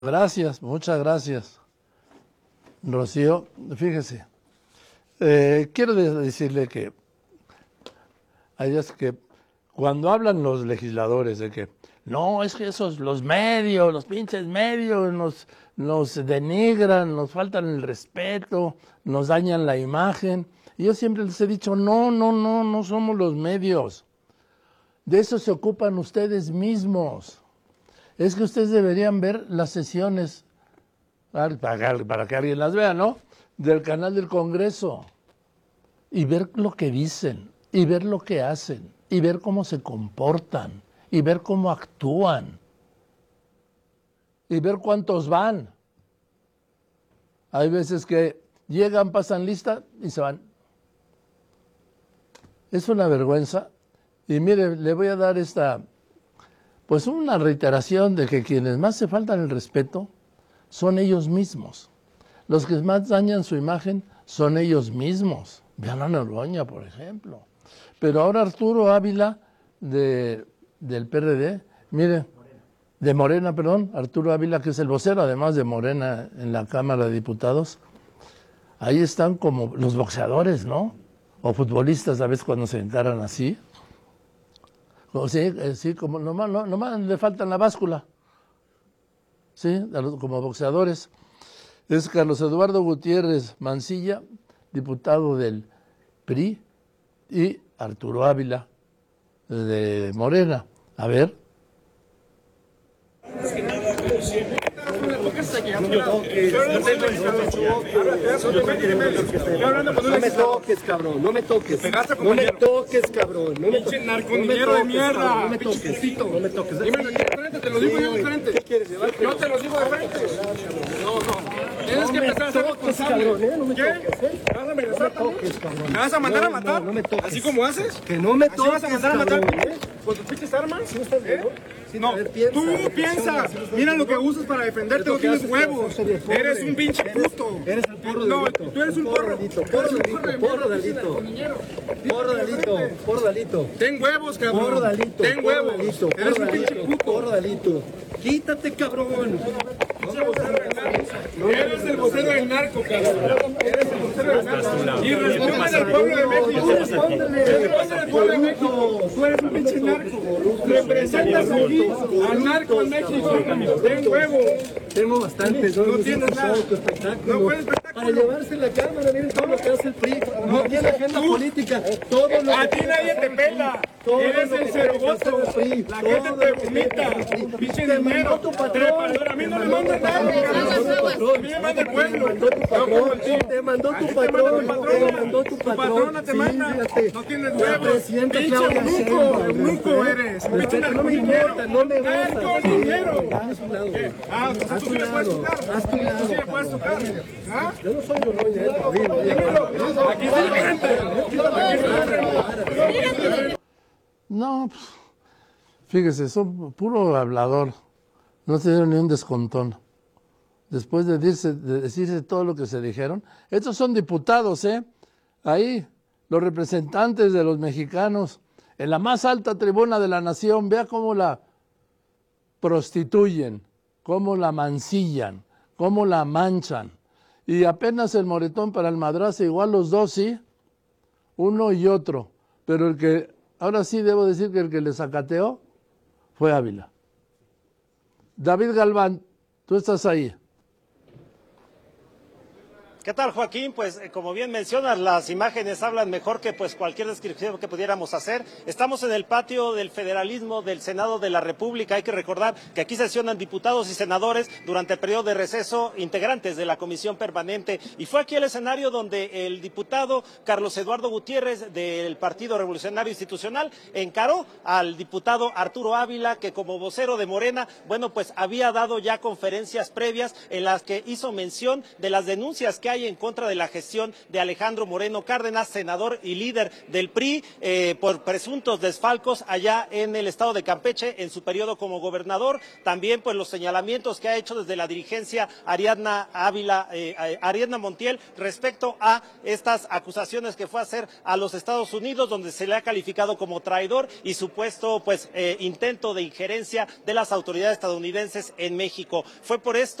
Gracias, muchas gracias, Rocío. Fíjese, quiero decirle que hay veces que cuando hablan los legisladores de que no, es que esos, los medios, los pinches medios nos denigran, nos faltan el respeto, nos dañan la imagen. Y yo siempre les he dicho, no somos los medios. De eso se ocupan ustedes mismos. Es que ustedes deberían ver las sesiones, para que alguien las vea, ¿no? Del canal del Congreso. Y ver lo que dicen, y ver lo que hacen, y ver cómo se comportan, y ver cómo actúan, y ver cuántos van. Hay veces que llegan, pasan lista y se van. Es una vergüenza. Y mire, le voy a dar pues una reiteración de que quienes más se faltan el respeto son ellos mismos. Los que más dañan su imagen son ellos mismos. Vean a Noroña, por ejemplo. Pero ahora Arturo Ávila, del PRD, mire, de Morena, perdón, Arturo Ávila, que es el vocero, además de Morena en la Cámara de Diputados, ahí están como los boxeadores, ¿no? O futbolistas, a veces cuando se encaran así. Sí, como nomás le faltan la báscula. Sí, como boxeadores. Es Carlos Eduardo Gutiérrez Mancilla, diputado del PRI, y Arturo Ávila, de Morena. A ver. No me toques, cabrón. No me toques. No me toques, cabrón. No me toques. Pinche narconillero de mierda. No me toques. No me toques. Dímelo aquí de frente, te lo digo yo de frente. ¿Qué quieres llevar? No te lo digo de frente. No. Tienes que empezar a ser responsable. No me ¿Qué? toques, ¿Me vas a amenazar también? cabrón. ¿Me vas a mandar a matar? No me toques. ¿Así como haces? Que no me ¿Así toques, vas a mandar a matar cabrón. con tus pinches armas? ¿Sí estás viendo? No, tú piensas. Mira lo que usas para defenderte, no tienes huevos. Eres un pinche puto. Eres el porro No, delito. tú eres un porro. Porro delito. Ten huevos, cabrón. Porro delito. Ten huevos. Eres un pinche puto. Porro delito. Quítate, cabrón. Eres el vocero del narco, cabrón. Eres el vocero del narco. Y respóndele al pueblo de México. Respóndele al pueblo de México. Tú eres un pinche narco. Representas aquí al narco en México. Ten huevo. Tengo bastantes. No tienes nada. Tu espectáculo. No puedes espectáculo. Para llevarse la cámara, miren todo lo que hace el PRI. No tiene agenda política. Todo lo A ti nadie te pela. Eres el ceroboso. La gente te vomita. Pinche dinero. A mí no me mandan nada. A mí me manda el pueblo. Te mandó tu patrón. Te mandó tu Tu patrón. patrona te manda. No tienes huevos. Pinche eunuco eres. Pinche No me importa, no me gusta. narco-niñero. Haz un lado. Ah, tú sí le puedes tocar. Haz tu lado. Tú sí le puedes tocar. ¿Ah? Yo no soy Noroña, Aquí está la gente. Aquí está la gente. No, fíjese, son puro hablador. No se dieron ni un descontón. Después de decirse todo lo que se dijeron. Estos son diputados, ¿eh? Ahí, los representantes de los mexicanos, en la más alta tribuna de la nación. Vea cómo la prostituyen, cómo la mancillan, cómo la manchan. Y apenas el moretón para el madrazo, igual los dos, sí, uno y otro. Pero el que, ahora sí debo decir que el que le sacateó fue Ávila. David Galván, tú estás ahí. ¿Qué tal, Joaquín? Pues como bien mencionas, las imágenes hablan mejor que pues cualquier descripción que pudiéramos hacer. Estamos en el patio del federalismo del Senado de la República. Hay que recordar que aquí sesionan diputados y senadores durante el periodo de receso, integrantes de la comisión permanente. Y fue aquí el escenario donde el diputado Carlos Eduardo Gutiérrez del Partido Revolucionario Institucional encaró al diputado Arturo Ávila, que como vocero de Morena, bueno, pues había dado ya conferencias previas en las que hizo mención de las denuncias que hay en contra de la gestión de Alejandro Moreno Cárdenas, senador y líder del PRI, por presuntos desfalcos allá en el estado de Campeche en su periodo como gobernador. También pues los señalamientos que ha hecho desde la dirigencia Ariadna Montiel respecto a estas acusaciones que fue a hacer a los Estados Unidos, donde se le ha calificado como traidor y supuesto intento de injerencia de las autoridades estadounidenses en México. Fue por esto